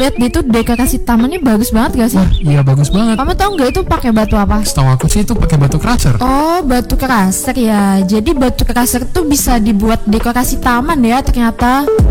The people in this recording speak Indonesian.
lihat itu dekorasi tamannya bagus banget gak sih? Wah, iya bagus banget. Kamu tahu nggak itu pakai batu apa? Setahu aku sih itu pakai batu crusher. Oh, batu crusher ya. Jadi batu crusher tuh bisa dibuat dekorasi taman ya ternyata.